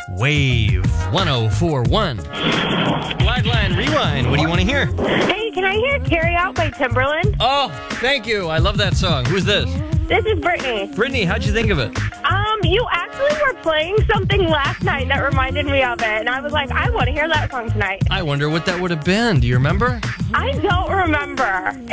Wave 1041. Glide Line Rewind. What do you want to hear? Hey, can I hear Carry Out by Timberland? Oh, thank you. I love that song. Who's this? This is Brittany. Brittany, how'd you think of it? You actually were playing something last night that reminded me of it, and I was like, I want to hear that song tonight. I wonder what that would have been. Do you remember? I don't remember.